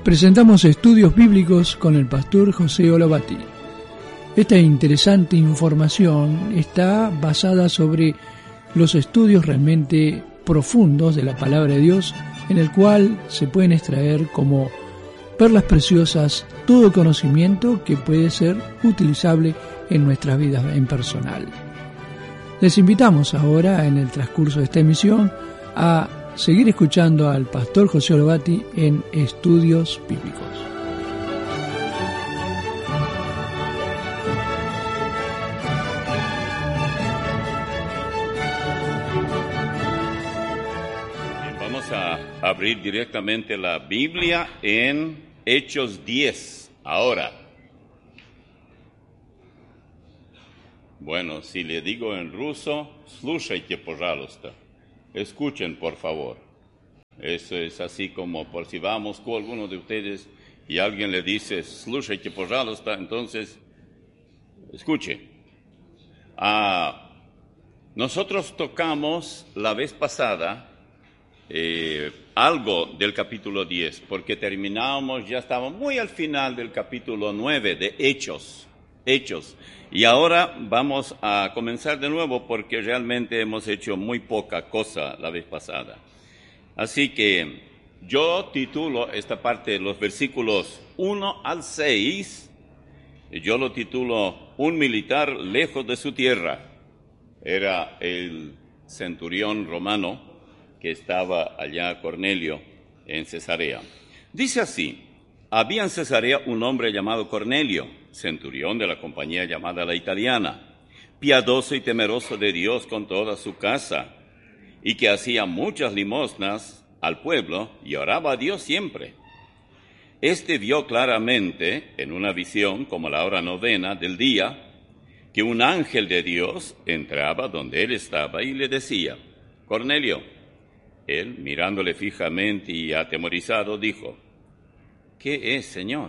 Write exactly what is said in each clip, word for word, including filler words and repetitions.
presentamos estudios bíblicos con el pastor José Olovati. Esta interesante información está basada sobre los estudios realmente profundos de la palabra de Dios, en el cual se pueden extraer como perlas preciosas todo conocimiento que puede ser utilizable en nuestras vidas en personal. Les invitamos ahora, en el transcurso de esta emisión, a seguir escuchando al pastor José Olovati en Estudios Bíblicos. Vamos a abrir directamente la Biblia en Hechos diez. Ahora, bueno, si le digo en ruso, слушайте, пожалуйста. Escuchen, por favor. Eso es así como por si vamos con alguno de ustedes y alguien le dice, слушайте, пожалуйста, entonces, escuche. Ah, nosotros tocamos la vez pasada eh, algo del capítulo diez, porque terminamos, ya estábamos muy al final del capítulo nueve de Hechos. Hechos. Y ahora vamos a comenzar de nuevo porque realmente hemos hecho muy poca cosa la vez pasada. Así que yo titulo esta parte de los versículos uno al seis, yo lo titulo Un militar lejos de su tierra. Era el centurión romano que estaba allá, Cornelio, en Cesarea. Dice así: había en Cesarea un hombre llamado Cornelio, centurión de la compañía llamada La Italiana, piadoso y temeroso de Dios con toda su casa, y que hacía muchas limosnas al pueblo y oraba a Dios siempre. Este vio claramente, en una visión como la hora novena del día, que un ángel de Dios entraba donde él estaba y le decía: Cornelio. Él, mirándole fijamente y atemorizado, dijo: ¿qué es, Señor?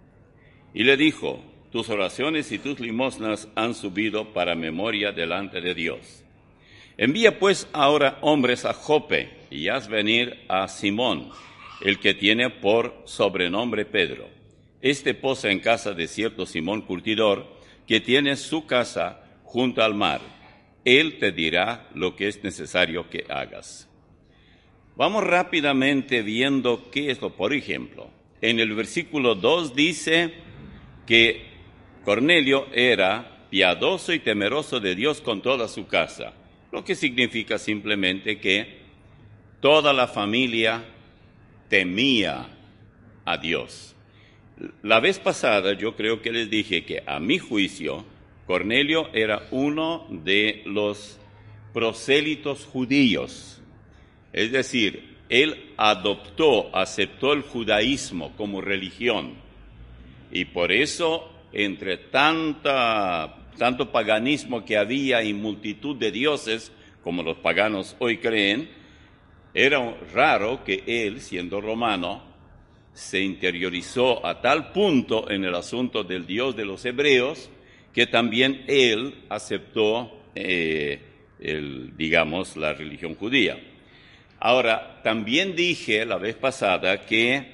Y le dijo: tus oraciones y tus limosnas han subido para memoria delante de Dios. Envía pues ahora hombres a Jope y haz venir a Simón, el que tiene por sobrenombre Pedro. Este posa en casa de cierto Simón curtidor, que tiene su casa junto al mar. Él te dirá lo que es necesario que hagas. Vamos rápidamente viendo qué es lo, por ejemplo, en el versículo dos dice que Cornelio era piadoso y temeroso de Dios con toda su casa, lo que significa simplemente que toda la familia temía a Dios. La vez pasada yo creo que les dije que a mi juicio Cornelio era uno de los prosélitos judíos. Es decir, él adoptó, aceptó el judaísmo como religión. Y por eso, entre tanta, tanto paganismo que había y multitud de dioses, como los paganos hoy creen, era raro que él, siendo romano, se interiorizó a tal punto en el asunto del Dios de los hebreos, que también él aceptó, eh, el, digamos, la religión judía. Ahora, también dije la vez pasada que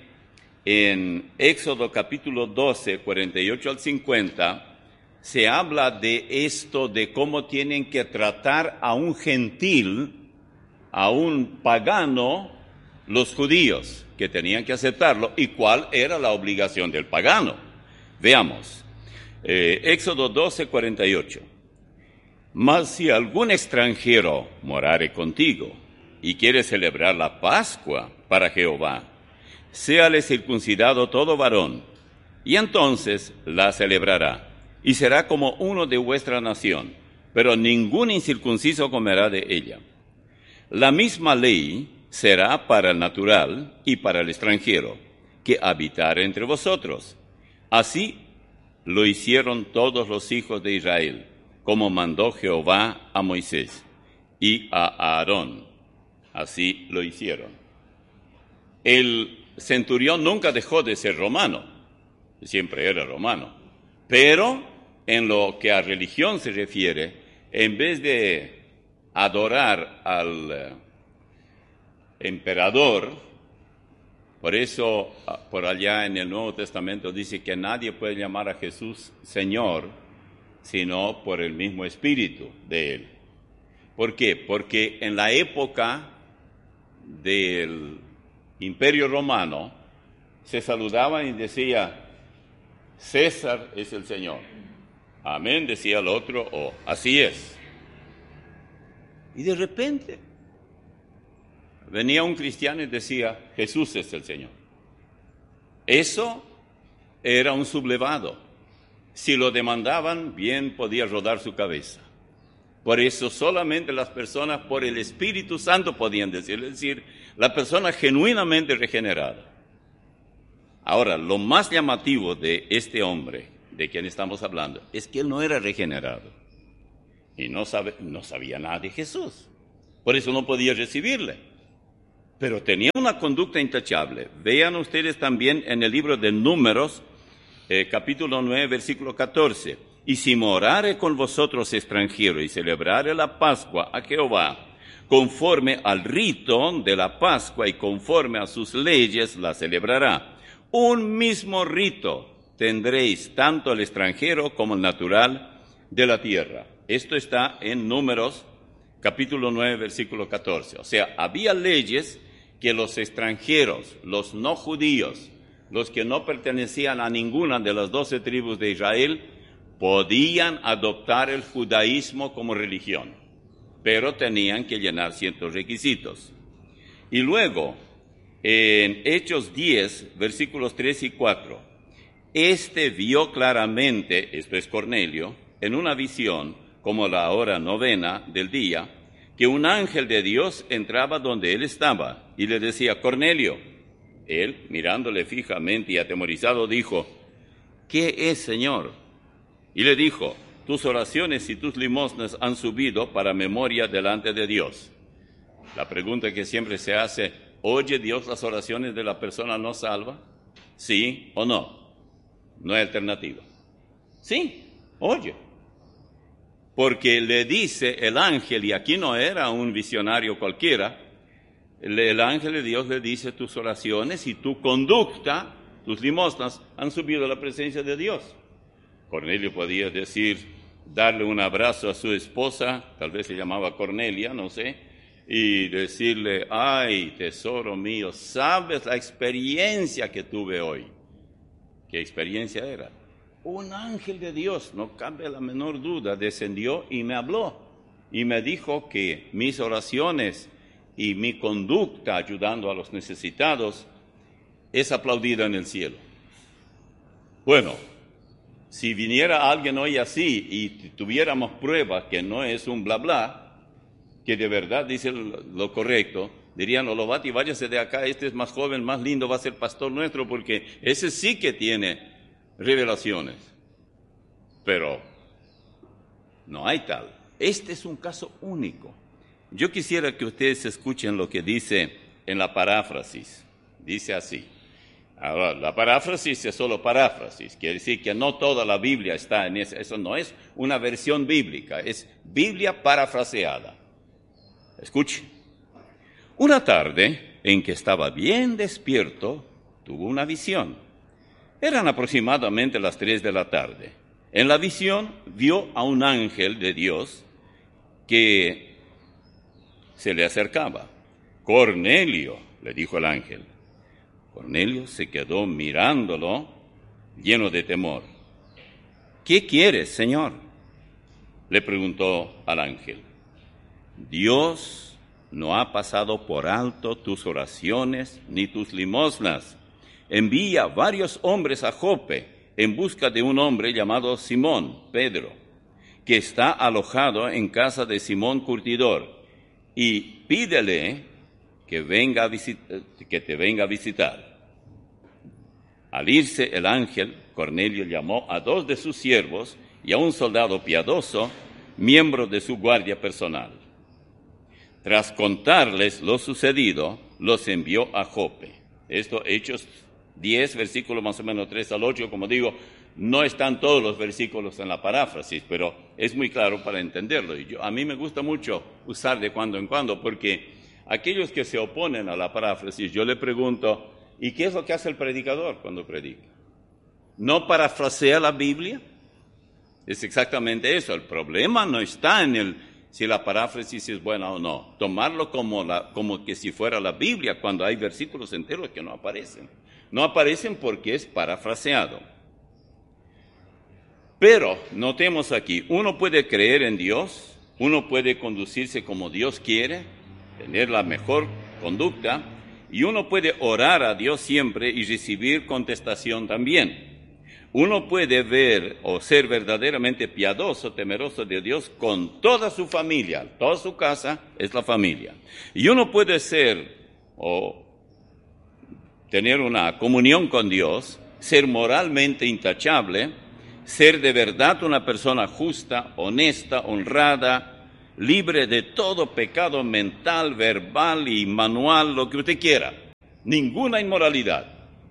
en Éxodo capítulo doce, cuarenta y ocho al cincuenta, se habla de esto, de cómo tienen que tratar a un gentil, a un pagano, los judíos, que tenían que aceptarlo, y cuál era la obligación del pagano. Veamos, eh, Éxodo doce, cuarenta y ocho. Mas si algún extranjero morare contigo, y quiere celebrar la Pascua para Jehová, séale circuncidado todo varón, y entonces la celebrará, y será como uno de vuestra nación, pero ningún incircunciso comerá de ella. La misma ley será para el natural y para el extranjero, que habitare entre vosotros. Así lo hicieron todos los hijos de Israel, como mandó Jehová a Moisés y a Aarón. Así lo hicieron. El centurión nunca dejó de ser romano, siempre era romano, pero en lo que a religión se refiere, en vez de adorar al emperador, Por eso, por allá en el Nuevo Testamento dice que nadie puede llamar a Jesús Señor, sino por el mismo Espíritu de Él. ¿Por qué? Porque en la época del Imperio Romano se saludaban y decía, César es el Señor. Amén, decía el otro, o así es. Y de repente venía un cristiano y decía, Jesús es el Señor. Eso era un sublevado. Si lo demandaban, bien podía rodar su cabeza. Por eso solamente las personas por el Espíritu Santo podían decirlo, es decir, la persona genuinamente regenerada. Ahora, lo más llamativo de este hombre, de quien estamos hablando, es que él no era regenerado. Y no, sabe, no sabía nada de Jesús. Por eso no podía recibirle. Pero tenía una conducta intachable. Vean ustedes también en el libro de Números, eh, capítulo nueve, versículo catorce. Y si morare con vosotros extranjero y celebrare la Pascua a Jehová, conforme al rito de la Pascua y conforme a sus leyes la celebrará. Un mismo rito tendréis tanto el extranjero como el natural de la tierra. Esto está en Números, capítulo nueve, versículo catorce. O sea, había leyes que los extranjeros, los no judíos, los que no pertenecían a ninguna de las doce tribus de Israel, podían adoptar el judaísmo como religión, pero tenían que llenar ciertos requisitos. Y luego, en Hechos diez, versículos tres y cuatro, este vio claramente, esto es Cornelio, en una visión, como la hora novena del día, que un ángel de Dios entraba donde él estaba y le decía, Cornelio. Él, mirándole fijamente y atemorizado, dijo, ¿qué es, Señor? Y le dijo, tus oraciones y tus limosnas han subido para memoria delante de Dios. La pregunta que siempre se hace, ¿oye Dios las oraciones de la persona no salva? ¿Sí o no? No hay alternativa. Sí, oye. Porque le dice el ángel, y aquí no era un visionario cualquiera, el, el ángel de Dios le dice, tus oraciones y tu conducta, tus limosnas, han subido a la presencia de Dios. Cornelio podía decir, darle un abrazo a su esposa, tal vez se llamaba Cornelia, no sé, y decirle, ay, tesoro mío, ¿sabes la experiencia que tuve hoy? ¿Qué experiencia era? Un ángel de Dios, no cabe la menor duda, descendió y me habló, y me dijo que mis oraciones y mi conducta ayudando a los necesitados es aplaudida en el cielo. Bueno, si viniera alguien hoy así y tuviéramos pruebas que no es un bla bla, que de verdad dice lo correcto, dirían, Olovati, váyase de acá, este es más joven, más lindo, va a ser pastor nuestro, porque ese sí que tiene revelaciones. Pero no hay tal. Este es un caso único. Yo quisiera que ustedes escuchen lo que dice en la paráfrasis. Dice así. Ahora, la paráfrasis es solo paráfrasis, quiere decir que no toda la Biblia está en eso. Eso no es una versión bíblica, es Biblia parafraseada. Escuche. Una tarde en que estaba bien despierto, tuvo una visión. Eran aproximadamente las tres de la tarde. En la visión vio a un ángel de Dios que se le acercaba. Cornelio, le dijo el ángel. Cornelio se quedó mirándolo, lleno de temor. ¿Qué quieres, Señor?, le preguntó al ángel. Dios no ha pasado por alto tus oraciones ni tus limosnas. Envía varios hombres a Jope en busca de un hombre llamado Simón, Pedro, que está alojado en casa de Simón Curtidor, y pídele que, venga a visit- que te venga a visitar. Al irse el ángel, Cornelio llamó a dos de sus siervos y a un soldado piadoso, miembro de su guardia personal. Tras contarles lo sucedido, los envió a Jope. Esto, Hechos diez, versículos más o menos tres al ocho, como digo, no están todos los versículos en la paráfrasis, pero es muy claro para entenderlo. Y yo, a mí me gusta mucho usar de cuando en cuando, porque aquellos que se oponen a la paráfrasis, yo le pregunto, ¿Y qué es lo que hace el predicador cuando predica? ¿No parafrasea la Biblia? Es exactamente eso. El problema no está en el si la paráfrasis es buena o no. Tomarlo como, la, como que si fuera la Biblia, cuando hay versículos enteros que no aparecen. No aparecen porque es parafraseado. Pero notemos aquí, uno puede creer en Dios, uno puede conducirse como Dios quiere, tener la mejor conducta, y uno puede orar a Dios siempre y recibir contestación también. Uno puede ver o ser verdaderamente piadoso, temeroso de Dios con toda su familia. Toda su casa es la familia. Y uno puede ser o tener una comunión con Dios, ser moralmente intachable, ser de verdad una persona justa, honesta, honrada, libre de todo pecado mental, verbal y manual, lo que usted quiera. Ninguna inmoralidad.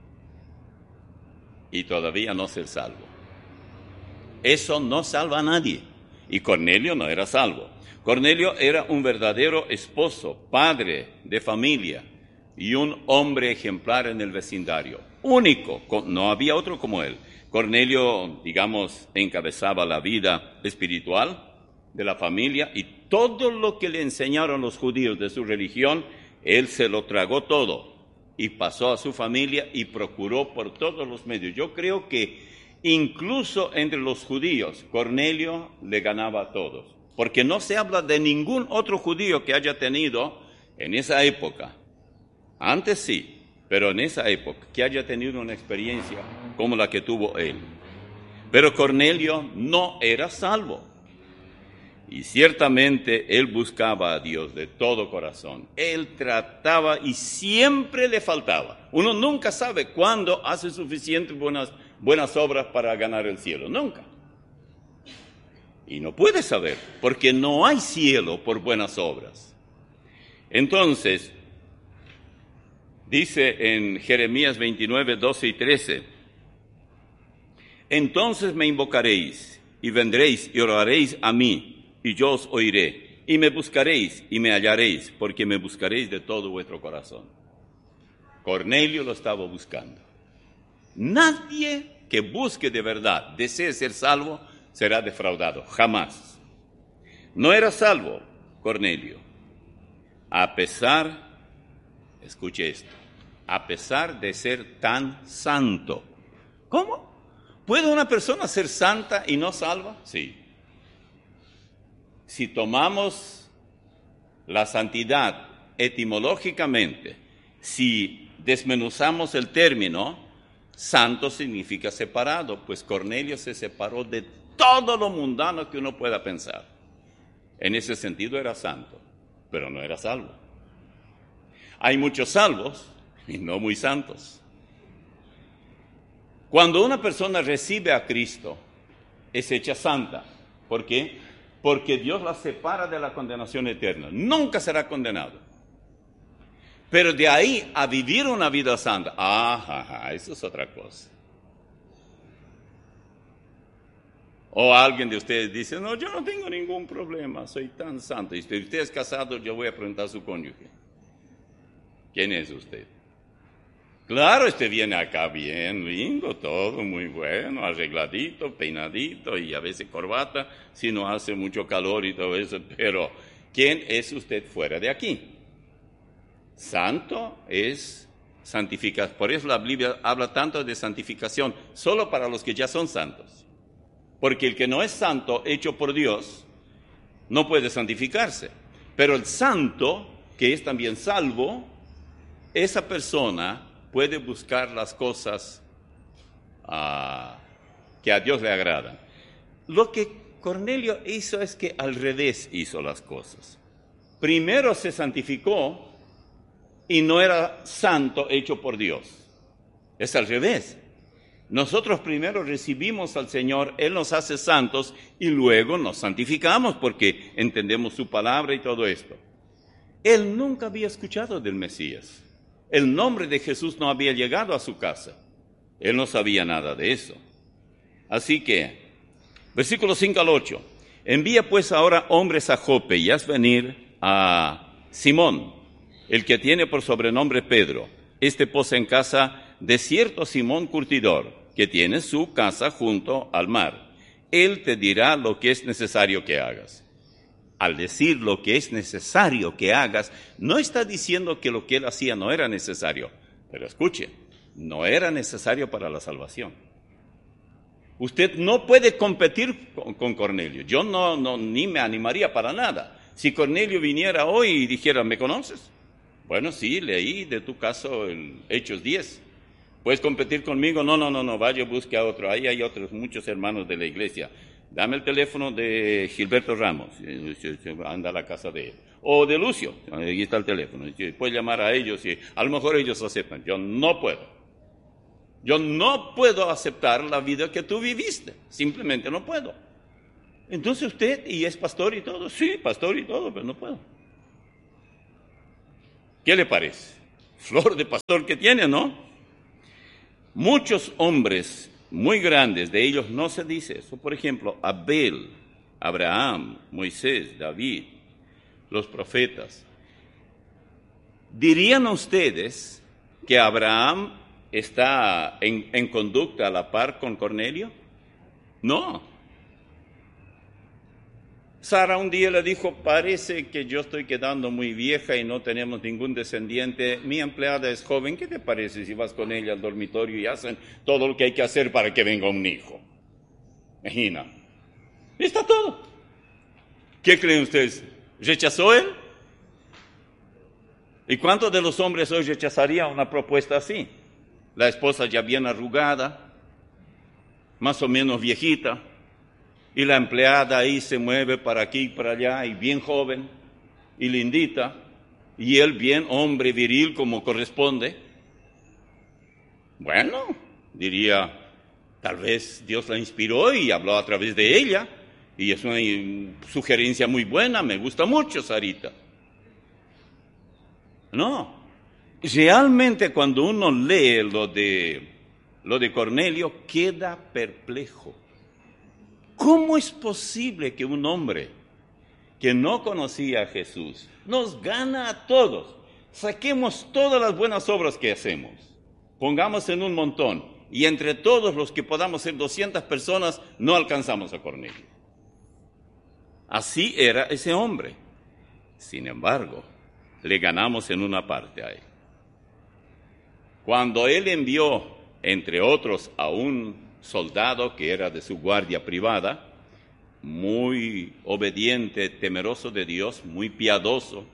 Y todavía no ser salvo. Eso no salva a nadie. Y Cornelio no era salvo. Cornelio era un verdadero esposo, padre de familia y un hombre ejemplar en el vecindario. Único, no había otro como él. Cornelio, digamos, encabezaba la vida espiritual de la familia y todo lo que le enseñaron los judíos de su religión, él se lo tragó todo. Y pasó a su familia y procuró por todos los medios. Yo creo que incluso entre los judíos, Cornelio le ganaba a todos. Porque no se habla de ningún otro judío que haya tenido en esa época. Antes sí, pero en esa época, que haya tenido una experiencia como la que tuvo él. Pero Cornelio no era salvo. Y ciertamente él buscaba a Dios de todo corazón. Él trataba y siempre le faltaba. Uno nunca sabe cuándo hace suficientes buenas, buenas obras para ganar el cielo. Nunca. Y no puede saber, porque no hay cielo por buenas obras. Entonces, dice en Jeremías veintinueve, doce y trece, entonces me invocaréis y vendréis y oraréis a mí, y yo os oiré, y me buscaréis y me hallaréis, porque me buscaréis de todo vuestro corazón. Cornelio lo estaba buscando. Nadie que busque de verdad, desee ser salvo, será defraudado, jamás. No era salvo Cornelio, a pesar, escuche esto, a pesar de ser tan santo. ¿Cómo? ¿Puede una persona ser santa y no salva? Sí. Si tomamos la santidad etimológicamente, si desmenuzamos el término, santo significa separado, pues Cornelio se separó de todo lo mundano que uno pueda pensar. En ese sentido era santo, pero no era salvo. Hay muchos salvos y no muy santos. Cuando una persona recibe a Cristo, es hecha santa. ¿Por qué? Porque Dios la separa de la condenación eterna. Nunca será condenado. Pero de ahí a vivir una vida santa, ah, eso es otra cosa. O alguien de ustedes dice, no, yo no tengo ningún problema, soy tan santo. Y si usted es casado, yo voy a preguntar a su cónyuge. ¿Quién es usted? Claro, este viene acá bien, lindo, todo muy bueno, arregladito, peinadito y a veces corbata, si no hace mucho calor y todo eso. Pero, ¿quién es usted fuera de aquí? Santo es santificación. Por eso la Biblia habla tanto de santificación, solo para los que ya son santos. Porque el que no es santo, hecho por Dios, no puede santificarse. Pero el santo, que es también salvo, esa persona puede buscar las cosas uh, que a Dios le agradan. Lo que Cornelio hizo es que al revés hizo las cosas. Primero se santificó y no era santo hecho por Dios. Es al revés. Nosotros primero recibimos al Señor, Él nos hace santos y luego nos santificamos porque entendemos su palabra y todo esto. Él nunca había escuchado del Mesías. El nombre de Jesús no había llegado a su casa. Él no sabía nada de eso. Así que, versículo cinco al ocho. Envía pues ahora hombres a Jope y haz venir a Simón, el que tiene por sobrenombre Pedro. este posa en casa de cierto Simón Curtidor, que tiene su casa junto al mar. Él te dirá lo que es necesario que hagas. Al decir lo que es necesario que hagas, no está diciendo que lo que él hacía no era necesario. Pero escuche, no era necesario para la salvación. Usted no puede competir con, con Cornelio. Yo no, no, ni me animaría para nada. Si Cornelio viniera hoy y dijera, ¿me conoces? Bueno, sí, leí de tu caso el Hechos diez. ¿Puedes competir conmigo? No, no, no, no, vaya, busque a otro. Ahí hay otros, muchos hermanos de la iglesia. Dame el teléfono de Gilberto Ramos, anda a la casa de él. O de Lucio, ahí está el teléfono. Puedes llamar a ellos y a lo mejor ellos aceptan. Yo no puedo. Yo no puedo aceptar la vida que tú viviste. Simplemente no puedo. Entonces usted, y es pastor y todo, sí, pastor y todo, pero no puedo. ¿Qué le parece? Flor de pastor que tiene, ¿no? Muchos hombres muy grandes, de ellos no se dice eso. Por ejemplo, Abel, Abraham, Moisés, David, los profetas. ¿Dirían ustedes que Abraham está en, en conducta a la par con Cornelio? No. Sara un día le dijo, parece que yo estoy quedando muy vieja y no tenemos ningún descendiente. Mi empleada es joven, ¿qué te parece si vas con ella al dormitorio y hacen todo lo que hay que hacer para que venga un hijo? Imagina. Está todo. ¿Qué creen ustedes? ¿Rechazó él? ¿Y cuántos de los hombres hoy rechazarían una propuesta así? La esposa ya bien arrugada, más o menos viejita, y la empleada ahí se mueve para aquí y para allá, y bien joven, y lindita, y él bien hombre viril como corresponde. Bueno, diría, tal vez Dios la inspiró y habló a través de ella, y es una sugerencia muy buena, me gusta mucho, Sarita. No, realmente cuando uno lee lo de, lo de Cornelio, queda perplejo. ¿Cómo es posible que un hombre que no conocía a Jesús nos gana a todos? Saquemos todas las buenas obras que hacemos, pongamos en un montón, y entre todos los que podamos ser doscientas personas, no alcanzamos a Cornelio. Así era ese hombre. Sin embargo, le ganamos en una parte a él. Cuando él envió, entre otros, a un soldado que era de su guardia privada, muy obediente, temeroso de Dios, muy piadoso,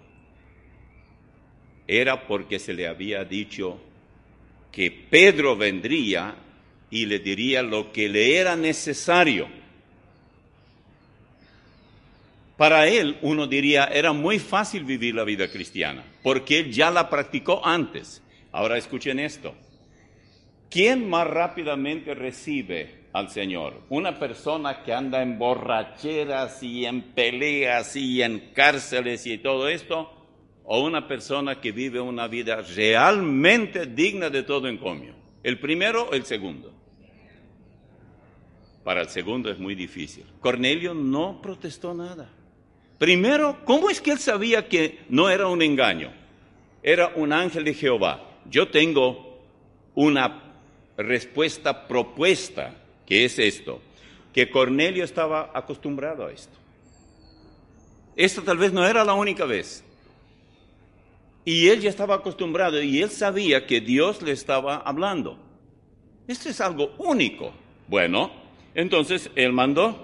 era porque se le había dicho que Pedro vendría y le diría lo que le era necesario. Para él, uno diría, era muy fácil vivir la vida cristiana, porque él ya la practicó antes. Ahora escuchen esto. ¿Quién más rápidamente recibe al Señor? ¿Una persona que anda en borracheras y en peleas y en cárceles y todo esto? ¿O una persona que vive una vida realmente digna de todo encomio? ¿El primero o el segundo? Para el segundo es muy difícil. Cornelio no protestó nada. Primero, ¿cómo es que él sabía que no era un engaño? Era un ángel de Jehová. Yo tengo una respuesta propuesta, que es esto, que Cornelio estaba acostumbrado a esto. Esto tal vez no era la única vez. Y él ya estaba acostumbrado y él sabía que Dios le estaba hablando. Esto es algo único. Bueno, entonces él mandó.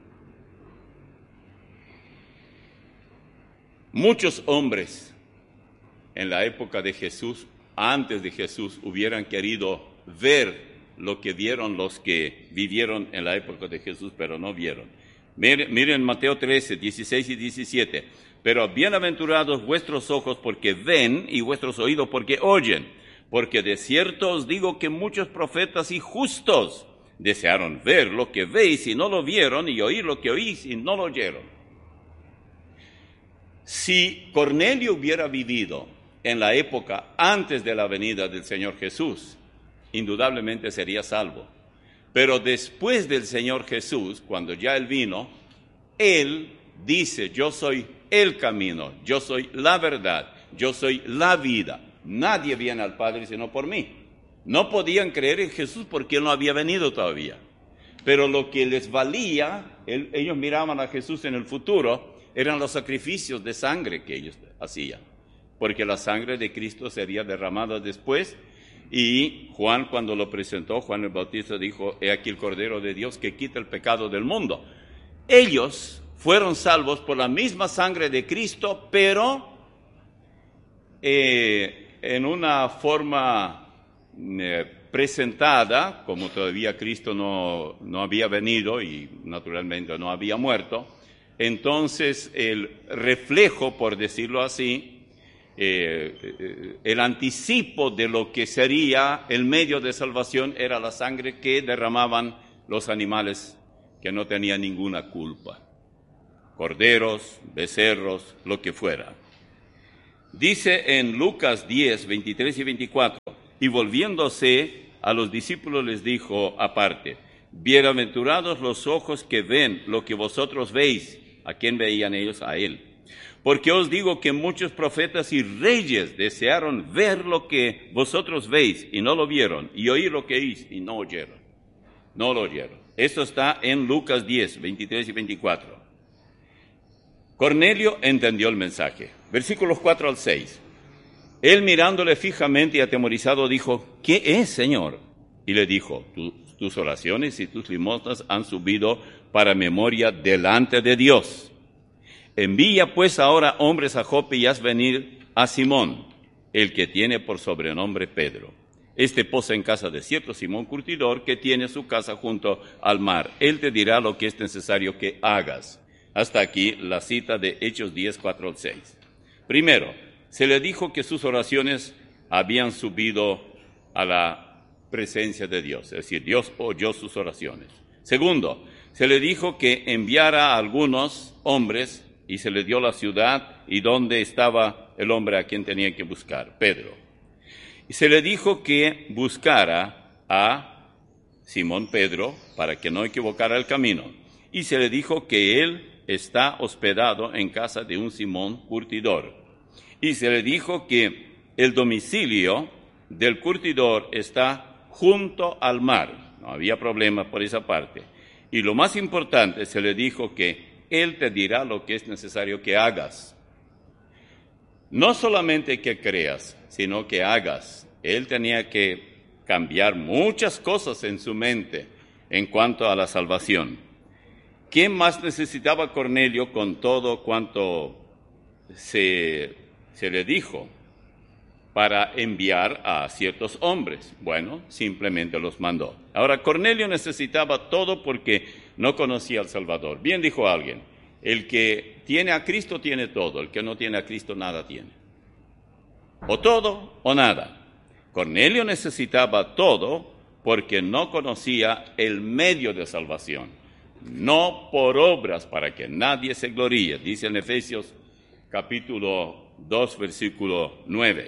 Muchos hombres en la época de Jesús, antes de Jesús, hubieran querido ver lo que vieron los que vivieron en la época de Jesús, pero no vieron. Miren, miren Mateo trece, dieciséis y diecisiete. Pero bienaventurados vuestros ojos porque ven y vuestros oídos porque oyen. Porque de cierto os digo que muchos profetas y justos desearon ver lo que veis y no lo vieron, y oír lo que oís y no lo oyeron. Si Cornelio hubiera vivido en la época antes de la venida del Señor Jesús, indudablemente sería salvo. Pero después del Señor Jesús, cuando ya Él vino, Él dice, yo soy el camino, yo soy la verdad, yo soy la vida. nadie viene al Padre sino por mí. No podían creer en Jesús porque Él no había venido todavía. Pero lo que les valía, él, ellos miraban a Jesús en el futuro, eran los sacrificios de sangre que ellos hacían. Porque la sangre de Cristo sería derramada después. Y Juan, cuando lo presentó, Juan el Bautista dijo, he aquí el Cordero de Dios que quita el pecado del mundo. Ellos fueron salvos por la misma sangre de Cristo, pero eh, en una forma eh, presentada, como todavía Cristo no, no había venido y naturalmente no había muerto. Entonces el reflejo, por decirlo así, eh, el anticipo de lo que sería el medio de salvación era la sangre que derramaban los animales que no tenían ninguna culpa. Corderos, becerros, lo que fuera. Dice en Lucas diez, veintitrés y veinticuatro, y volviéndose a los discípulos les dijo aparte, bienaventurados los ojos que ven lo que vosotros veis. ¿A quién veían ellos? A Él. Porque os digo que muchos profetas y reyes desearon ver lo que vosotros veis y no lo vieron, y oír lo que oís y no oyeron. No lo oyeron. Esto está en Lucas diez, veintitrés y veinticuatro. Cornelio entendió el mensaje. Versículos cuatro al seis. Él mirándole fijamente y atemorizado dijo, ¿qué es, Señor? Y le dijo, tu, tus oraciones y tus limosnas han subido para memoria delante de Dios. Envía pues ahora hombres a Jope y haz venir a Simón, el que tiene por sobrenombre Pedro. Este posa en casa de cierto Simón curtidor que tiene su casa junto al mar. Él te dirá lo que es necesario que hagas. Hasta aquí la cita de Hechos diez, cuatro al seis. Primero, se le dijo que sus oraciones habían subido a la presencia de Dios, es decir, Dios oyó sus oraciones. Segundo, se le dijo que enviara a algunos hombres y se le dio la ciudad y dónde estaba el hombre a quien tenía que buscar, Pedro. Y se le dijo que buscara a Simón Pedro para que no equivocara el camino. Y se le dijo que él está hospedado en casa de un Simón curtidor. Y se le dijo que el domicilio del curtidor está junto al mar. No había problema por esa parte. Y lo más importante, se le dijo que Él te dirá lo que es necesario que hagas. No solamente que creas, sino que hagas. Él tenía que cambiar muchas cosas en su mente en cuanto a la salvación. ¿Qué más necesitaba Cornelio con todo cuanto se, se le dijo para enviar a ciertos hombres? Bueno, simplemente los mandó. Ahora, Cornelio necesitaba todo porque no conocía al Salvador. Bien dijo alguien, el que tiene a Cristo tiene todo, el que no tiene a Cristo nada tiene. O todo o nada. Cornelio necesitaba todo porque no conocía el medio de salvación. No por obras para que nadie se gloríe, dice en Efesios capítulo dos, versículo nueve.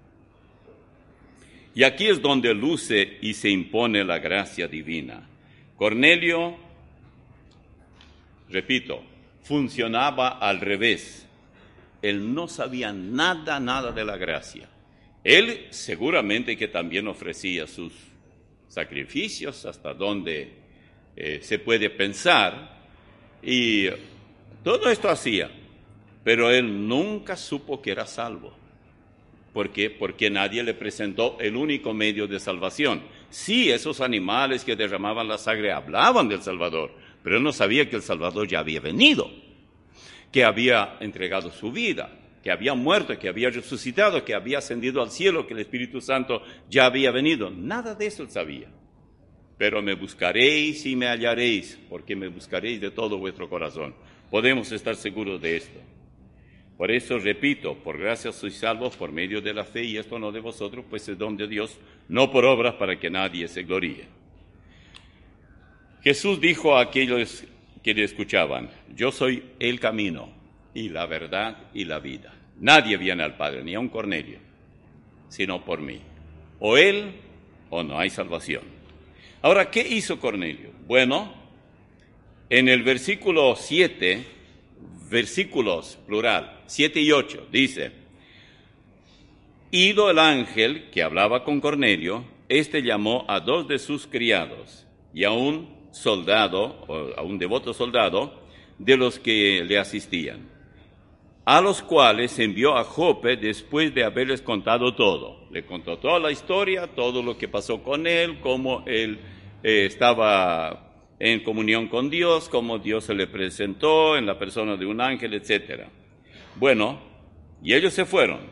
Y aquí es donde luce y se impone la gracia divina. Cornelio, repito, funcionaba al revés. Él no sabía nada, nada de la gracia. Él seguramente que también ofrecía sus sacrificios hasta donde eh, se puede pensar, y todo esto hacía, pero él nunca supo que era salvo. ¿Por qué? Porque nadie le presentó el único medio de salvación. Sí, esos animales que derramaban la sangre hablaban del Salvador, pero él no sabía que el Salvador ya había venido, que había entregado su vida, que había muerto, que había resucitado, que había ascendido al cielo, que el Espíritu Santo ya había venido. Nada de eso él sabía. Pero me buscaréis y me hallaréis, porque me buscaréis de todo vuestro corazón. Podemos estar seguros de esto. Por eso, repito, por gracia sois salvos por medio de la fe, y esto no de vosotros, pues es don de Dios, no por obras para que nadie se gloríe. Jesús dijo a aquellos que le escuchaban, yo soy el camino y la verdad y la vida. Nadie viene al Padre, ni a un Cornelio, sino por mí. O él o no hay salvación. Ahora, ¿qué hizo Cornelio? Bueno, en el versículo siete, versículos plural, siete y ocho, dice, Ido el ángel que hablaba con Cornelio, éste llamó a dos de sus criados y a un soldado, o a un devoto soldado, de los que le asistían, a los cuales envió a Jope después de haberles contado todo. Le contó toda la historia, todo lo que pasó con él, cómo él eh, estaba en comunión con Dios, cómo Dios se le presentó en la persona de un ángel, etcétera. Bueno, y ellos se fueron.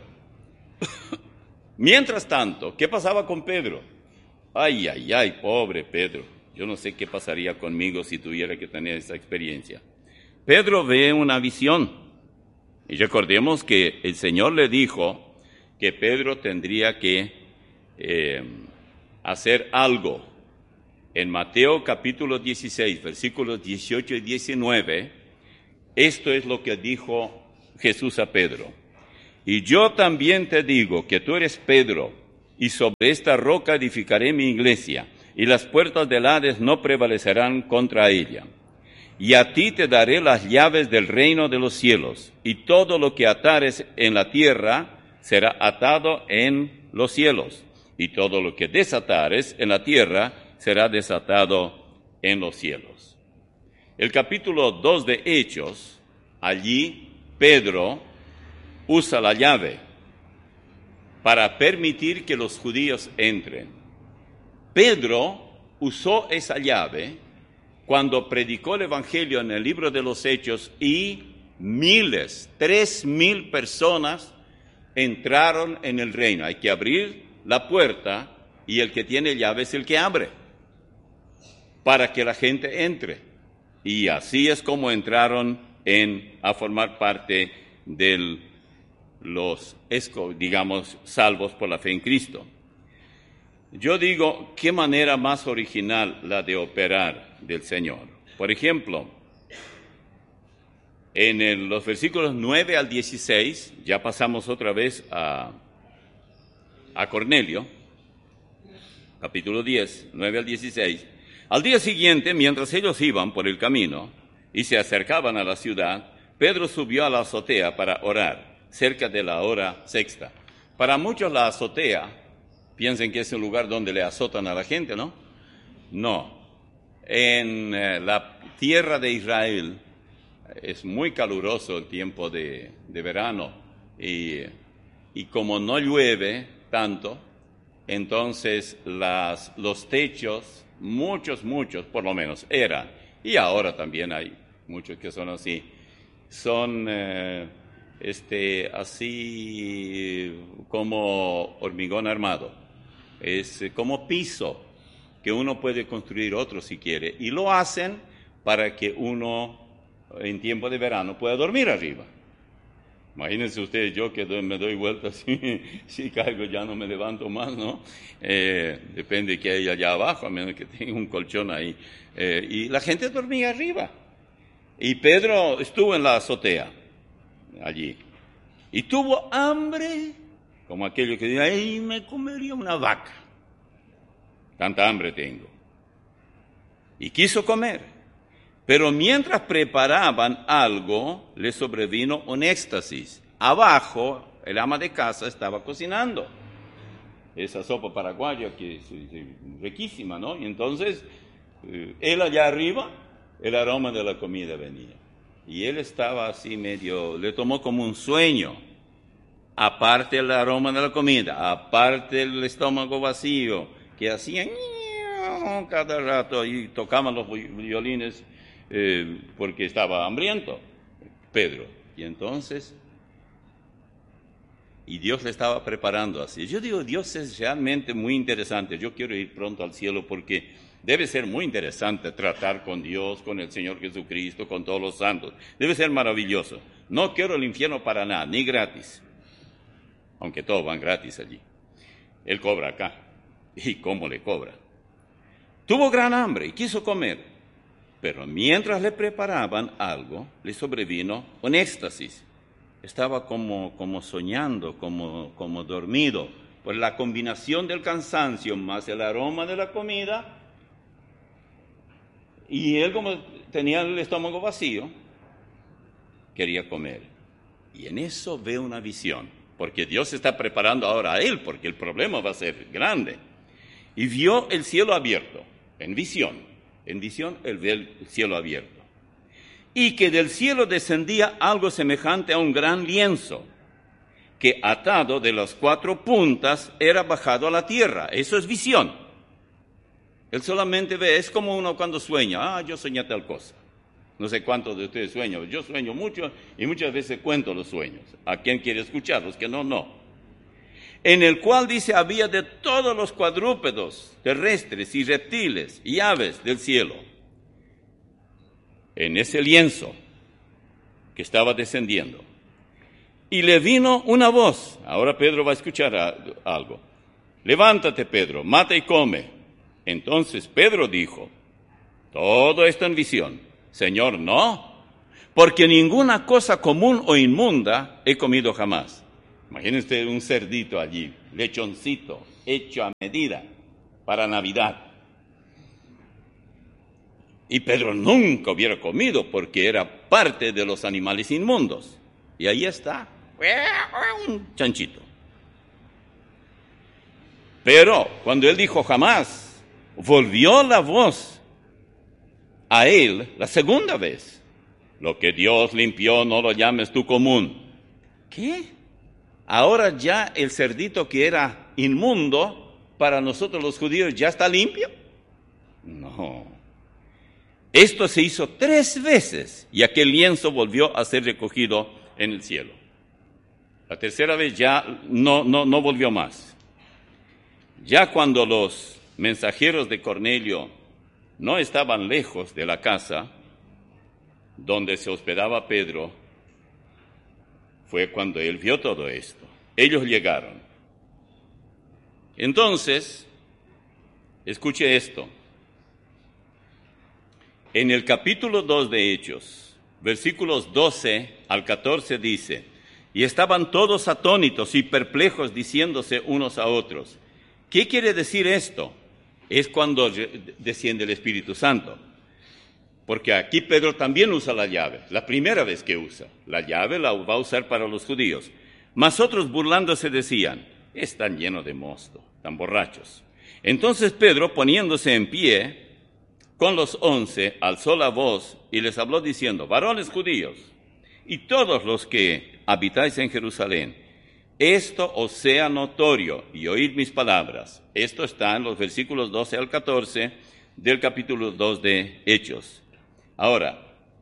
Mientras tanto, ¿qué pasaba con Pedro? Ay, ay, ay, pobre Pedro. Yo no sé qué pasaría conmigo si tuviera que tener esa experiencia. Pedro ve una visión. Y recordemos que el Señor le dijo que Pedro tendría que eh, hacer algo. En Mateo capítulo dieciséis, versículos dieciocho y diecinueve, esto es lo que dijo Jesús a Pedro. Y yo también te digo que tú eres Pedro, y sobre esta roca edificaré mi iglesia, y las puertas del Hades no prevalecerán contra ella. Y a ti te daré las llaves del reino de los cielos, y todo lo que atares en la tierra será atado en los cielos, y todo lo que desatares en la tierra será desatado en los cielos. El capítulo dos de Hechos, allí Pedro usa la llave para permitir que los judíos entren. Pedro usó esa llave cuando predicó el Evangelio en el libro de los Hechos y miles, tres mil personas entraron en el reino. Hay que abrir la puerta y el que tiene llave es el que abre para que la gente entre. Y así es como entraron en, a formar parte de los, digamos, salvos por la fe en Cristo. Yo digo, ¿qué manera más original la de operar del Señor? Por ejemplo, en el, los versículos nueve al dieciséis, ya pasamos otra vez a, a Cornelio, capítulo diez, nueve al dieciséis. Al día siguiente, mientras ellos iban por el camino y se acercaban a la ciudad, Pedro subió a la azotea para orar, cerca de la hora sexta. Para muchos la azotea, piensen que es el lugar donde le azotan a la gente, ¿no? No. En eh, la tierra de Israel es muy caluroso el tiempo de, de verano y, y como no llueve tanto, entonces las, los techos, muchos, muchos por lo menos eran, y ahora también hay muchos que son así, son eh, este, así como hormigón armado, es como piso que uno puede construir otro si quiere, y lo hacen para que uno en tiempo de verano pueda dormir arriba. Imagínense ustedes, yo que me doy vueltas, si, si caigo ya no me levanto más, ¿no? Eh, depende de qué hay allá abajo, a menos que tenga un colchón ahí. Eh, y la gente dormía arriba. Y Pedro estuvo en la azotea, allí. Y tuvo hambre, como aquello que dice, ¡ay, me comería una vaca! Tanta hambre tengo. Y quiso comer. Pero mientras preparaban algo, le sobrevino un éxtasis. Abajo, el ama de casa estaba cocinando esa sopa paraguaya que es, es, es riquísima, ¿no? Y entonces, eh, él allá arriba, el aroma de la comida venía. Y él estaba así medio, le tomó como un sueño. Aparte el aroma de la comida, aparte el estómago vacío, que hacían cada rato y tocaban los violines, Eh, porque estaba hambriento, Pedro. Y entonces, y Dios le estaba preparando así. Yo digo, Dios es realmente muy interesante. Yo quiero ir pronto al cielo porque debe ser muy interesante tratar con Dios, con el Señor Jesucristo, con todos los santos. Debe ser maravilloso. No quiero el infierno para nada, ni gratis. Aunque todos van gratis allí. Él cobra acá. ¿Y cómo le cobra? Tuvo gran hambre y quiso comer. Pero mientras le preparaban algo, le sobrevino un éxtasis. Estaba como, como soñando, como, como dormido. Por la combinación del cansancio más el aroma de la comida. Y él, como tenía el estómago vacío, quería comer. Y en eso ve una visión. porque Dios está preparando ahora a él, porque el problema va a ser grande. Y vio el cielo abierto, en visión, en visión él ve el cielo abierto. Y que del cielo descendía algo semejante a un gran lienzo, que atado de las cuatro puntas era bajado a la tierra. Eso es visión. Él solamente ve, es como uno cuando sueña, ah, yo soñé tal cosa. No sé cuántos de ustedes sueñan, yo sueño mucho y muchas veces cuento los sueños. ¿A quién quiere escucharlos? Que no, no. En el cual dice, había de todos los cuadrúpedos terrestres y reptiles y aves del cielo. En ese lienzo que estaba descendiendo. Y le vino una voz. Ahora Pedro va a escuchar a, algo. Levántate, Pedro, mata y come. Entonces Pedro dijo, todo esto en visión. Señor, no, porque ninguna cosa común o inmunda he comido jamás. Imagínense un cerdito allí, lechoncito, hecho a medida para Navidad. Y Pedro nunca hubiera comido porque era parte de los animales inmundos. Y ahí está, un chanchito. Pero cuando él dijo jamás, volvió la voz a él la segunda vez. Lo que Dios limpió no lo llames tú común. ¿Qué? Ahora ya el cerdito que era inmundo para nosotros los judíos ya está limpio. No. Esto se hizo tres veces y aquel lienzo volvió a ser recogido en el cielo. La tercera vez ya no, no, no volvió más. Ya cuando los mensajeros de Cornelio no estaban lejos de la casa donde se hospedaba Pedro, fue cuando él vio todo esto. Ellos llegaron. Entonces, escuche esto. En el capítulo dos de Hechos, versículos doce al catorce dice, y estaban todos atónitos y perplejos diciéndose unos a otros, ¿qué quiere decir esto? Es cuando desciende el Espíritu Santo. Porque aquí Pedro también usa la llave, la primera vez que usa. La llave la va a usar para los judíos. Mas otros burlándose decían, están llenos de mosto, están borrachos. Entonces Pedro, poniéndose en pie, con los once, alzó la voz y les habló diciendo, varones judíos, y todos los que habitáis en Jerusalén, esto os sea notorio y oíd mis palabras. Esto está en los versículos doce al catorce del capítulo dos de Hechos. Ahora,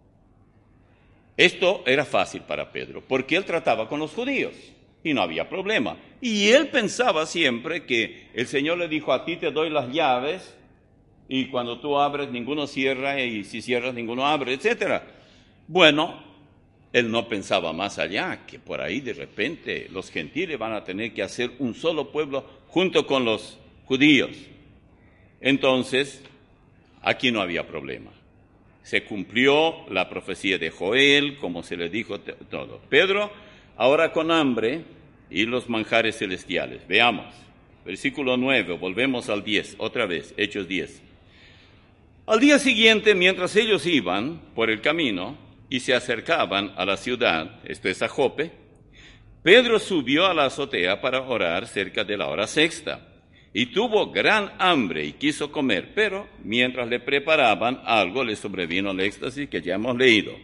esto era fácil para Pedro, porque él trataba con los judíos y no había problema. Y él pensaba siempre que el Señor le dijo, a ti te doy las llaves, y cuando tú abres, ninguno cierra, y si cierras, ninguno abre, etcétera. Bueno, él no pensaba más allá, que por ahí de repente los gentiles van a tener que hacer un solo pueblo junto con los judíos. Entonces, aquí no había problema. Se cumplió la profecía de Joel, como se le dijo todo. Pedro, ahora con hambre y los manjares celestiales. Veamos, versículo nueve, volvemos al diez, otra vez, Hechos diez. Al día siguiente, mientras ellos iban por el camino y se acercaban a la ciudad, esto es a Jope, Pedro subió a la azotea para orar cerca de la hora sexta. Y tuvo gran hambre y quiso comer, pero mientras le preparaban algo, le sobrevino el éxtasis que ya hemos leído.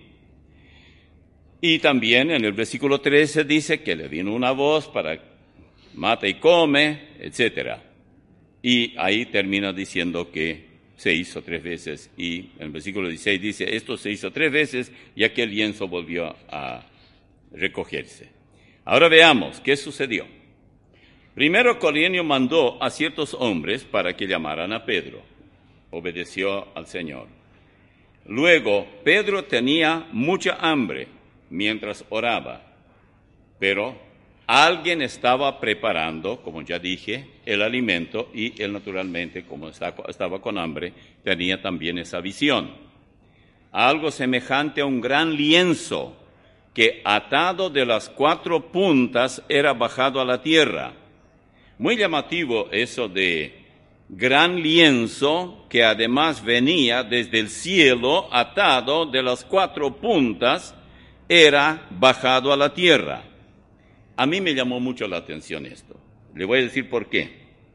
Y también en el versículo trece dice que le vino una voz para mata y come, etcétera. Y ahí termina diciendo que se hizo tres veces. Y en el versículo dieciséis dice, esto se hizo tres veces y aquel lienzo volvió a recogerse. Ahora veamos qué sucedió. Primero Cornelio mandó a ciertos hombres para que llamaran a Pedro. Obedeció al Señor. Luego Pedro tenía mucha hambre mientras oraba, pero alguien estaba preparando, como ya dije, el alimento y él naturalmente, como estaba con hambre, tenía también esa visión. Algo semejante a un gran lienzo que atado de las cuatro puntas era bajado a la tierra. Muy llamativo eso de gran lienzo que además venía desde el cielo atado de las cuatro puntas, era bajado a la tierra. A mí me llamó mucho la atención esto. Le voy a decir por qué.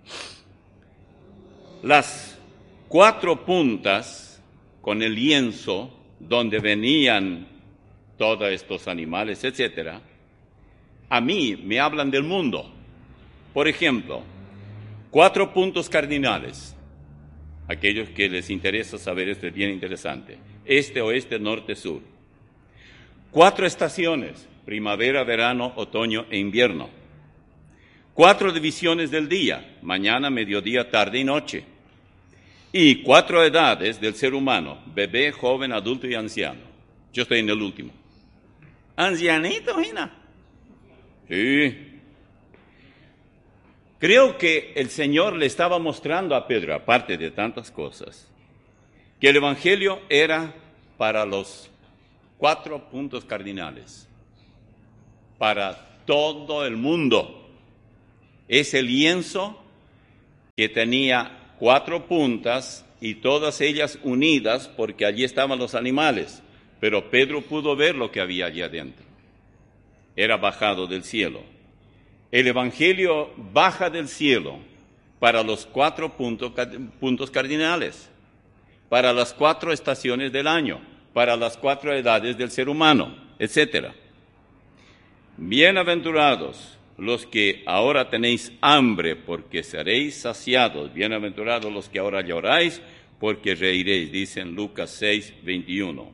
Las cuatro puntas con el lienzo donde venían todos estos animales, etcétera, a mí me hablan del mundo. Por ejemplo, cuatro puntos cardinales. Aquellos que les interesa saber esto es bien interesante. Este, oeste, norte, sur. Cuatro estaciones: primavera, verano, otoño e invierno. Cuatro divisiones del día: mañana, mediodía, tarde y noche. Y cuatro edades del ser humano: bebé, joven, adulto y anciano. Yo estoy en el último. Ancianito, Gina. Sí. Creo que el Señor le estaba mostrando a Pedro, aparte de tantas cosas, que el Evangelio era para los cuatro puntos cardinales, para todo el mundo. Ese lienzo que tenía cuatro puntas y todas ellas unidas, porque allí estaban los animales, pero Pedro pudo ver lo que había allí adentro. Era bajado del cielo. El Evangelio baja del cielo para los cuatro puntos, puntos cardinales, para las cuatro estaciones del año, para las cuatro edades del ser humano, etcétera. Bienaventurados los que ahora tenéis hambre, porque seréis saciados. Bienaventurados los que ahora lloráis, porque reiréis, dice en Lucas seis, veintiuno.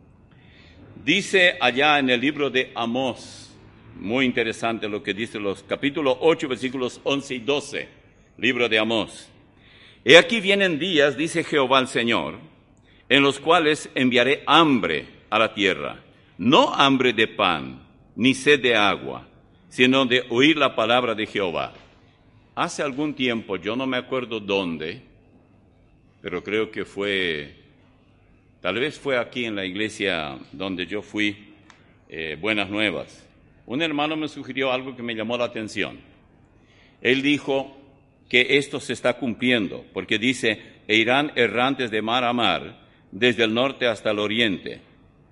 Dice allá en el libro de Amós, muy interesante lo que dice los capítulos ocho, versículos once y doce, libro de Amós. He aquí vienen días, dice Jehová el Señor, en los cuales enviaré hambre a la tierra, no hambre de pan, ni sed de agua, sino de oír la palabra de Jehová. Hace algún tiempo, yo no me acuerdo dónde, pero creo que fue, tal vez fue aquí en la iglesia donde yo fui, eh, Buenas Nuevas. Un hermano me sugirió algo que me llamó la atención. Él dijo que esto se está cumpliendo, porque dice, e irán errantes de mar a mar, desde el norte hasta el oriente.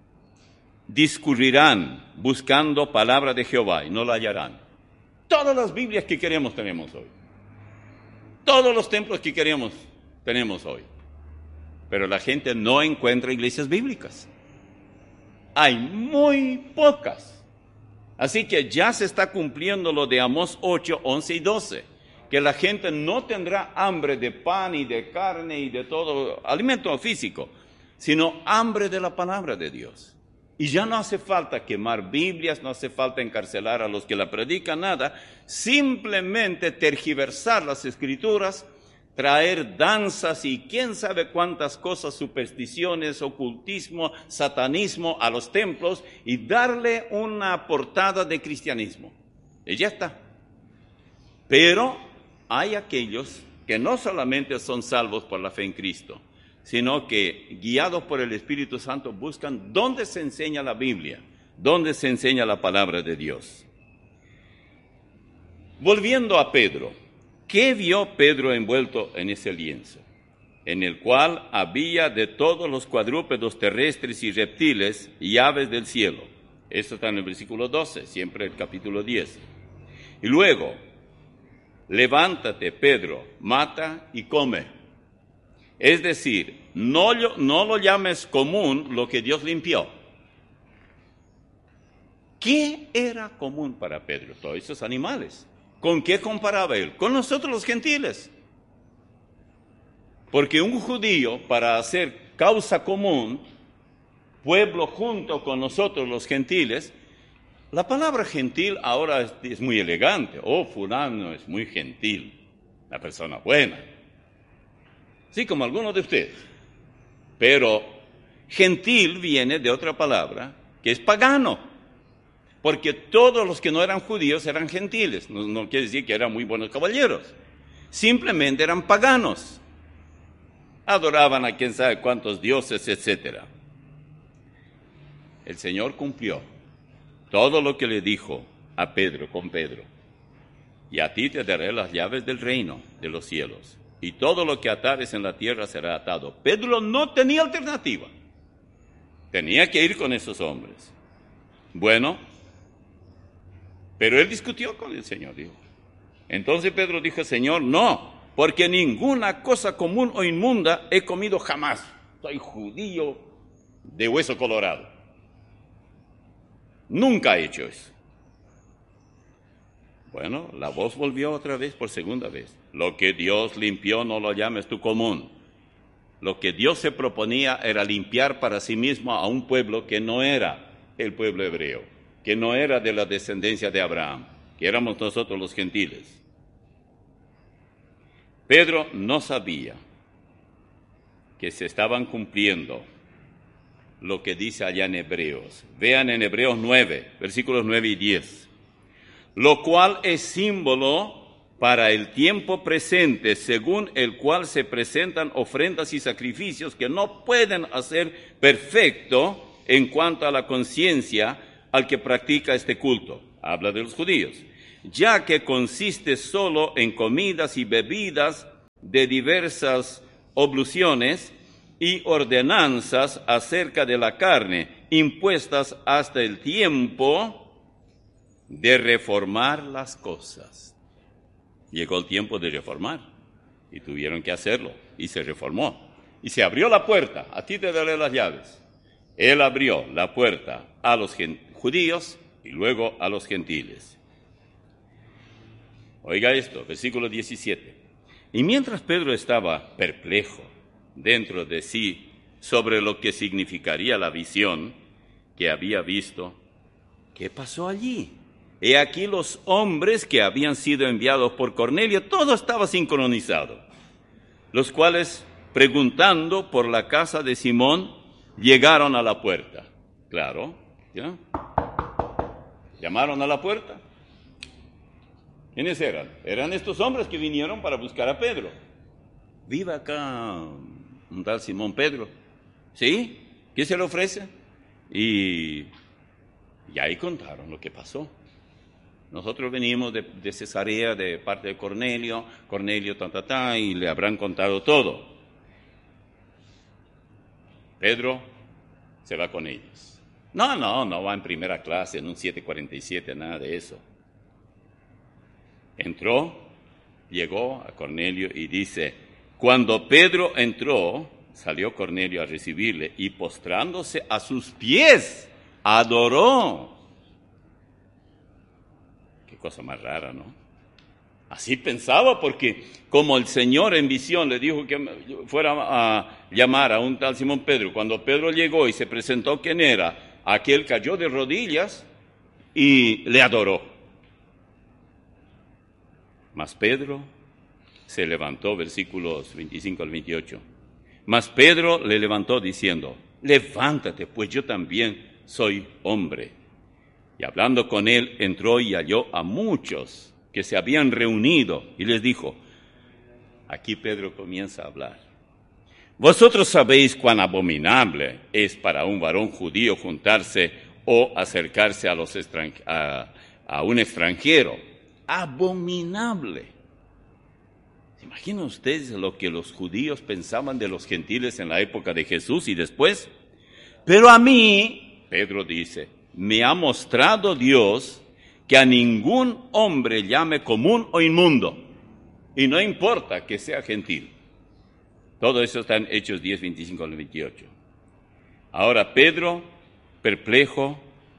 Discurrirán buscando palabra de Jehová y no la hallarán. Todas las Biblias que queremos tenemos hoy. Todos los templos que queremos tenemos hoy. Pero la gente no encuentra iglesias bíblicas. Hay muy pocas. Así que ya se está cumpliendo lo de Amós ocho, once y doce, que la gente no tendrá hambre de pan y de carne y de todo alimento físico, sino hambre de la palabra de Dios. Y ya no hace falta quemar Biblias, no hace falta encarcelar a los que la predican, nada, simplemente tergiversar las Escrituras, traer danzas y quién sabe cuántas cosas, supersticiones, ocultismo, satanismo a los templos y darle una portada de cristianismo. Y ya está. Pero hay aquellos que no solamente son salvos por la fe en Cristo, sino que guiados por el Espíritu Santo buscan dónde se enseña la Biblia, dónde se enseña la palabra de Dios. Volviendo a Pedro, ¿qué vio Pedro envuelto en ese lienzo? En el cual había de todos los cuadrúpedos terrestres y reptiles y aves del cielo. Esto está en el versículo doce, siempre el capítulo diez. Y luego, levántate, Pedro, mata y come. Es decir, no, no lo llames común lo que Dios limpió. ¿Qué era común para Pedro? Todos esos animales. ¿Con qué comparaba él? Con nosotros los gentiles. Porque un judío, para hacer causa común, pueblo junto con nosotros los gentiles, la palabra gentil ahora es, es muy elegante. Oh, fulano es muy gentil, una persona buena. Sí, como algunos de ustedes. Pero gentil viene de otra palabra, que es pagano. Porque todos los que no eran judíos eran gentiles. No, no quiere decir que eran muy buenos caballeros. Simplemente eran paganos. Adoraban a quién sabe cuántos dioses, etcétera. El Señor cumplió todo lo que le dijo a Pedro con Pedro. Y a ti te daré las llaves del reino de los cielos. Y todo lo que atares en la tierra será atado. Pedro no tenía alternativa. Tenía que ir con esos hombres. Bueno, Pero él discutió con el Señor, dijo. Entonces Pedro dijo, Señor, no, porque ninguna cosa común o inmunda he comido jamás. Soy judío de hueso colorado. Nunca he hecho eso. Bueno, la voz volvió otra vez por segunda vez. Lo que Dios limpió no lo llames tú común. Lo que Dios se proponía era limpiar para sí mismo a un pueblo que no era el pueblo hebreo, que no era de la descendencia de Abraham, que éramos nosotros los gentiles. Pedro no sabía que se estaban cumpliendo lo que dice allá en Hebreos. Vean en Hebreos nueve, versículos nueve y diez. Lo cual es símbolo para el tiempo presente, según el cual se presentan ofrendas y sacrificios que no pueden hacer perfecto en cuanto a la conciencia al que practica este culto. Habla de los judíos. Ya que consiste solo en comidas y bebidas de diversas obluciones y ordenanzas acerca de la carne, impuestas hasta el tiempo de reformar las cosas. Llegó el tiempo de reformar y tuvieron que hacerlo y se reformó. Y se abrió la puerta, a ti te daré las llaves. Él abrió la puerta a los judíos y luego a los gentiles. Oiga esto, versículo diecisiete. Y mientras Pedro estaba perplejo dentro de sí sobre lo que significaría la visión que había visto, ¿qué pasó allí? He aquí los hombres que habían sido enviados por Cornelio, todo estaba sincronizado, los cuales, preguntando por la casa de Simón, llegaron a la puerta. Claro, ¿ya? Llamaron a la puerta. ¿Quiénes eran? Eran estos hombres que vinieron para buscar a Pedro. Vive acá un tal Simón Pedro. ¿Sí? ¿Qué se le ofrece? Y, y ahí contaron lo que pasó. Nosotros venimos de, de Cesarea, de parte de Cornelio, Cornelio, ta, ta, ta, y le habrán contado todo. Pedro se va con ellos. No, no, no va en primera clase, en un siete cuarenta y siete, nada de eso. Entró, llegó a Cornelio y dice, cuando Pedro entró, salió Cornelio a recibirle y postrándose a sus pies, adoró. Cosa más rara, ¿no? Así pensaba, porque como el Señor en visión le dijo que fuera a llamar a un tal Simón Pedro, cuando Pedro llegó y se presentó quién era, aquel cayó de rodillas y le adoró. Mas Pedro se levantó, versículos veinticinco al veintiocho. Mas Pedro le levantó diciendo, levántate, pues yo también soy hombre. Y hablando con él, entró y halló a muchos que se habían reunido y les dijo, aquí Pedro comienza a hablar. Vosotros sabéis cuán abominable es para un varón judío juntarse o acercarse a, los extranj- a, a un extranjero. Abominable. ¿Se imaginan ustedes lo que los judíos pensaban de los gentiles en la época de Jesús y después? Pero a mí, Pedro dice, me ha mostrado Dios que a ningún hombre llame común o inmundo, y no importa que sea gentil. Todo eso está en Hechos diez, veinticinco al veintiocho. Ahora Pedro, perplejo,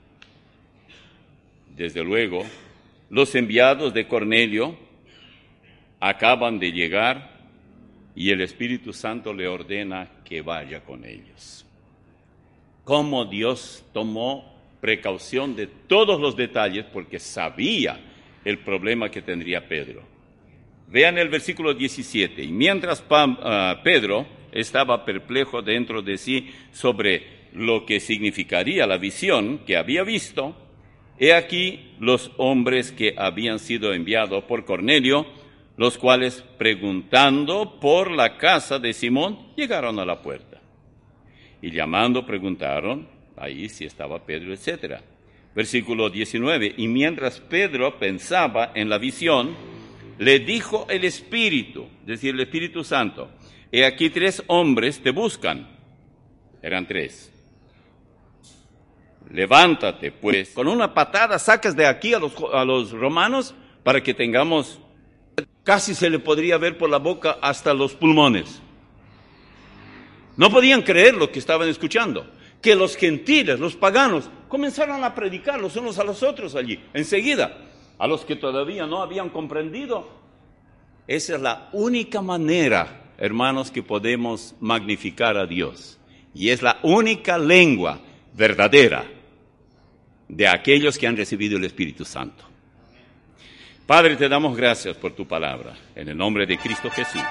desde luego, los enviados de Cornelio acaban de llegar y el Espíritu Santo le ordena que vaya con ellos. Cómo Dios tomó precaución de todos los detalles porque sabía el problema que tendría Pedro. Vean el versículo diecisiete. Y mientras Pam, uh, Pedro estaba perplejo dentro de sí sobre lo que significaría la visión que había visto, he aquí los hombres que habían sido enviados por Cornelio, los cuales, preguntando por la casa de Simón, llegaron a la puerta. Y llamando, preguntaron ahí si estaba Pedro, etcétera. Versículo diecinueve. Y mientras Pedro pensaba en la visión, le dijo el Espíritu, es decir, el Espíritu Santo, he aquí tres hombres te buscan. Eran tres. levántate, pues. Con una patada sacas de aquí a los, a los romanos para que tengamos, casi se le podría ver por la boca hasta los pulmones. No podían creer lo que estaban escuchando. Que los gentiles, los paganos, comenzaron a predicar los unos a los otros allí, enseguida. A los que todavía no habían comprendido. Esa es la única manera, hermanos, que podemos magnificar a Dios. Y es la única lengua verdadera de aquellos que han recibido el Espíritu Santo. Padre, te damos gracias por tu palabra, en el nombre de Cristo Jesús.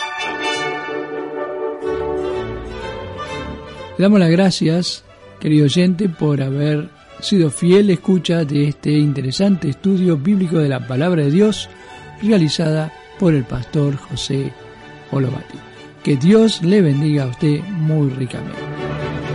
Le damos las gracias, querido oyente, por haber sido fiel escucha de este interesante estudio bíblico de la Palabra de Dios, realizada por el pastor José Olobati. Que Dios le bendiga a usted muy ricamente.